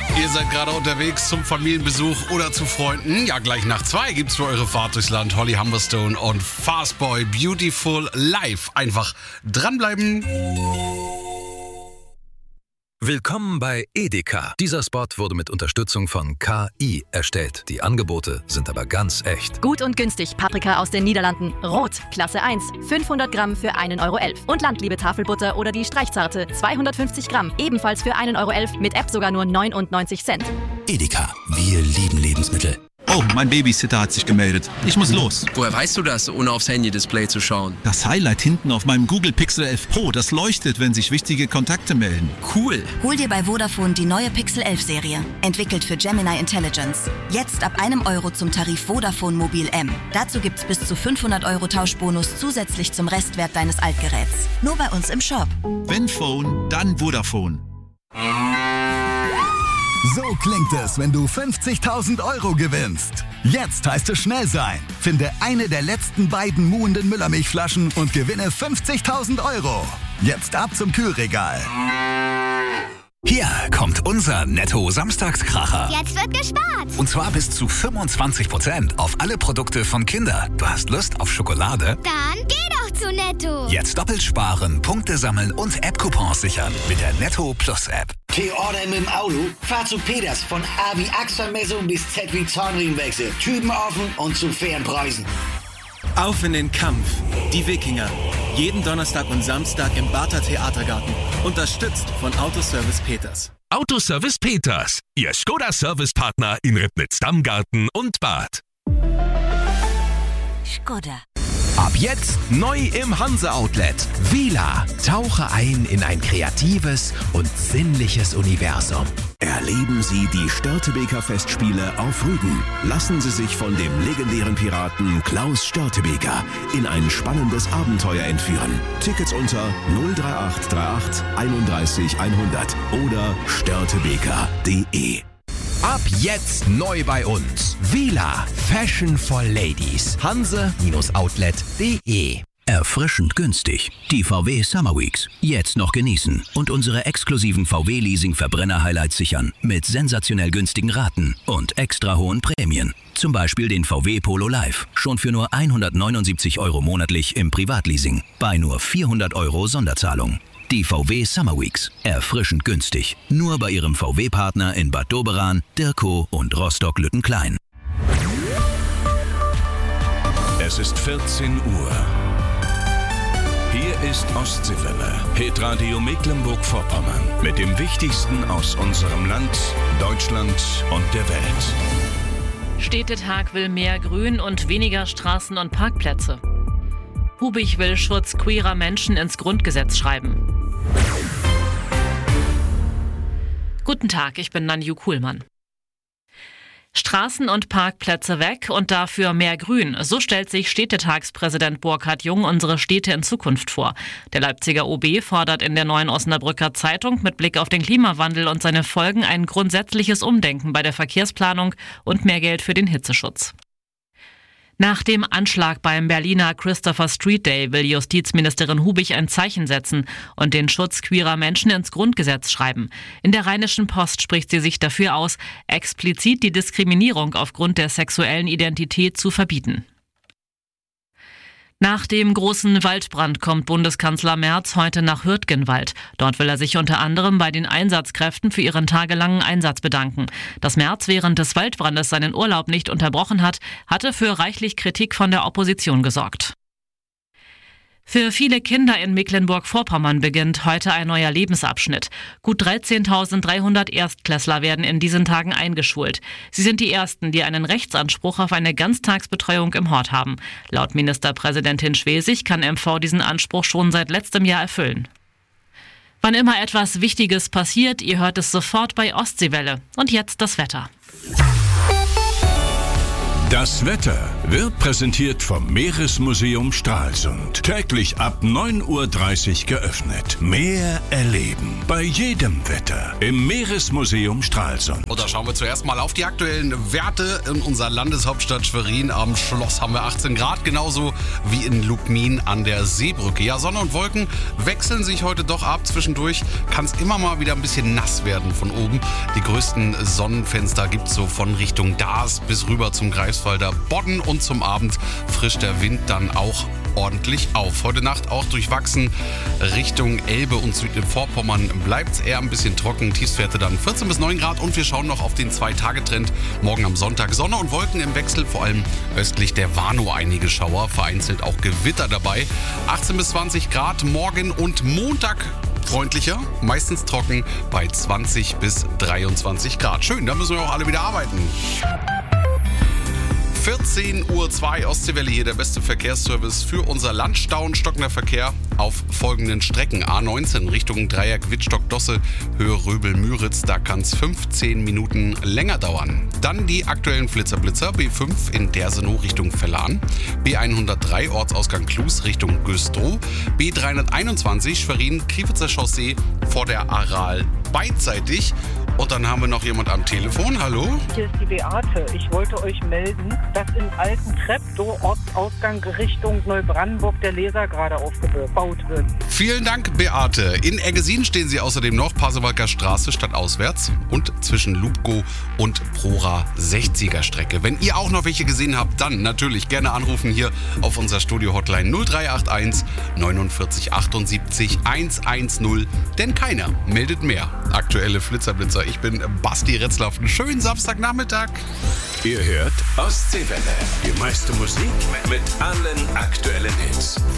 Ihr seid gerade unterwegs zum Familienbesuch oder zu Freunden. Ja, gleich nach 2 gibt's für eure Fahrt durchs Land Holly Humberstone und Fastboy Beautiful Live. Einfach dranbleiben. Willkommen bei Edeka. Dieser Spot wurde mit Unterstützung von KI erstellt. Die Angebote sind aber ganz echt. Gut und günstig. Paprika aus den Niederlanden. Rot, Klasse 1. 500 Gramm für 1,11 Euro. Und Landliebe Tafelbutter oder die Streichzarte. 250 Gramm. Ebenfalls für 1,11 Euro. Mit App sogar nur 99 Cent. Edeka. Wir lieben Lebensmittel. Oh, mein Babysitter hat sich gemeldet. Ich muss los. Woher weißt du das, ohne aufs Handy-Display zu schauen? Das Highlight hinten auf meinem Google Pixel 11 Pro, das leuchtet, wenn sich wichtige Kontakte melden. Cool. Hol dir bei Vodafone die neue Pixel 11 Serie. Entwickelt für Gemini Intelligence. Jetzt ab 1 Euro zum Tarif Vodafone Mobil M. Dazu gibt's bis zu 500 Euro Tauschbonus zusätzlich zum Restwert deines Altgeräts. Nur bei uns im Shop. Wenn Phone, dann Vodafone. So klingt es, wenn du 50.000 Euro gewinnst. Jetzt heißt es schnell sein. Finde eine der letzten beiden muhenden Müllermilchflaschen und gewinne 50.000 Euro. Jetzt ab zum Kühlregal. Hier kommt unser Netto-Samstagskracher. Jetzt wird gespart. Und zwar bis zu 25% auf alle Produkte von Kinder. Du hast Lust auf Schokolade? Dann geh doch zu Netto. Jetzt doppelt sparen, Punkte sammeln und App-Coupons sichern mit der Netto Plus App. T-Order mit dem Auto? Fahr zu Peters von A wie Achselmessung bis Z wie Zahnriemenwechsel. Typen offen und zu fairen Preisen. Auf in den Kampf. Die Wikinger. Jeden Donnerstag und Samstag im Barther Theatergarten. Unterstützt von Autoservice Peters. Autoservice Peters. Ihr Skoda-Service-Partner in Ribnitz-Dammgarten und Bad. Skoda. Ab jetzt neu im Hanse-Outlet. Vila. Tauche ein in ein kreatives und sinnliches Universum. Erleben Sie die Störtebeker Festspiele auf Rügen. Lassen Sie sich von dem legendären Piraten Klaus Störtebeker in ein spannendes Abenteuer entführen. Tickets unter 03838 31 100 oder störtebeker.de. Ab jetzt neu bei uns. Vila. Fashion for Ladies. Hanse-Outlet.de. Erfrischend günstig. Die VW Summer Weeks. Jetzt noch genießen und unsere exklusiven VW-Leasing-Verbrenner-Highlights sichern. Mit sensationell günstigen Raten und extra hohen Prämien. Zum Beispiel den VW Polo Live. Schon für nur 179 Euro monatlich im Privatleasing. Bei nur 400 Euro Sonderzahlung. Die VW Summer Weeks. Erfrischend günstig. Nur bei Ihrem VW-Partner in Bad Doberan, Dirkow und Rostock-Lüttenklein. Es ist 14 Uhr. Hier ist Ostseewelle, Hitradio Mecklenburg-Vorpommern. Mit dem Wichtigsten aus unserem Land, Deutschland und der Welt. Städtetag will mehr Grün und weniger Straßen und Parkplätze. Hubig will Schutz queerer Menschen ins Grundgesetz schreiben. Guten Tag, ich bin Nanju Kuhlmann. Straßen und Parkplätze weg und dafür mehr Grün. So stellt sich Städtetagspräsident Burkhard Jung unsere Städte in Zukunft vor. Der Leipziger OB fordert in der Neuen Osnabrücker Zeitung mit Blick auf den Klimawandel und seine Folgen ein grundsätzliches Umdenken bei der Verkehrsplanung und mehr Geld für den Hitzeschutz. Nach dem Anschlag beim Berliner Christopher Street Day will Justizministerin Hubig ein Zeichen setzen und den Schutz queerer Menschen ins Grundgesetz schreiben. In der Rheinischen Post spricht sie sich dafür aus, explizit die Diskriminierung aufgrund der sexuellen Identität zu verbieten. Nach dem großen Waldbrand kommt Bundeskanzler Merz heute nach Hürtgenwald. Dort will er sich unter anderem bei den Einsatzkräften für ihren tagelangen Einsatz bedanken. Dass Merz während des Waldbrandes seinen Urlaub nicht unterbrochen hat, hatte für reichlich Kritik von der Opposition gesorgt. Für viele Kinder in Mecklenburg-Vorpommern beginnt heute ein neuer Lebensabschnitt. Gut 13.300 Erstklässler werden in diesen Tagen eingeschult. Sie sind die ersten, die einen Rechtsanspruch auf eine Ganztagsbetreuung im Hort haben. Laut Ministerpräsidentin Schwesig kann MV diesen Anspruch schon seit letztem Jahr erfüllen. Wann immer etwas Wichtiges passiert, ihr hört es sofort bei Ostseewelle. Und jetzt das Wetter. Das Wetter wird präsentiert vom Meeresmuseum Stralsund. Täglich ab 9:30 Uhr geöffnet. Meer erleben. Bei jedem Wetter. Im Meeresmuseum Stralsund. Und da schauen wir zuerst mal auf die aktuellen Werte in unserer Landeshauptstadt Schwerin. Am Schloss haben wir 18 Grad, genauso wie in Lubmin an der Seebrücke. Ja, Sonne und Wolken wechseln sich heute doch ab. Zwischendurch kann es immer mal wieder ein bisschen nass werden von oben. Die größten Sonnenfenster gibt es so von Richtung Daas bis rüber zum Greifswalder Bodden und zum Abend frischt der Wind dann auch ordentlich auf. Heute Nacht auch durchwachsen Richtung Elbe und Südvorpommern bleibt es eher ein bisschen trocken. Tiefstwerte dann 14 bis 9 Grad und wir schauen noch auf den 2-Tage-Trend. Morgen am Sonntag Sonne und Wolken im Wechsel, vor allem östlich der Warnow einige Schauer, vereinzelt auch Gewitter dabei. 18 bis 20 Grad morgen und Montag freundlicher, meistens trocken bei 20 bis 23 Grad. Schön, da müssen wir auch alle wieder arbeiten. 14:02 Uhr, Ostseewelle hier, der beste Verkehrsservice für unser Land. Stau und stockender Verkehr auf folgenden Strecken. A19 Richtung Dreieck Wittstock-Dosse, Höhe Röbel-Müritz, da kann es 15 Minuten länger dauern. Dann die aktuellen Flitzer-Blitzer, B5 in Dersenow Richtung Vellan, B103 Ortsausgang Klus Richtung Güstrow, B321 Schwerin-Krievizer Chaussee vor der Aral beidseitig. Und dann haben wir noch jemand am Telefon. Hallo? Hier ist die Beate. Ich wollte euch melden, dass in Alten-Treptow Ortsausgang Richtung Neubrandenburg der Laser gerade aufgebaut wird. Vielen Dank, Beate. In Eggesin stehen Sie außerdem noch Pasewalker Straße stadtauswärts und zwischen Lubko und Prora 60er Strecke. Wenn ihr auch noch welche gesehen habt, dann natürlich gerne anrufen hier auf unserer Studio-Hotline 0381 49 78 110, denn keiner meldet mehr. Aktuelle Flitzerblitzer. Ich bin Basti Retzlaff. Einen schönen Samstagnachmittag. Ihr hört Ostseewelle. Die meiste Musik mit allen aktuellen Hits.